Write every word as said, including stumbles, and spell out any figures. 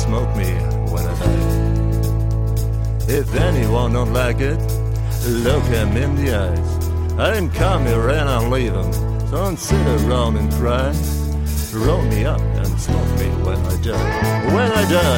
smoke me when I die. If anyone don't like it, look him in the eyes. I didn't come here and I'm leaving, so don't sit around and cry. Roll me up and smoke me when I die. When I die.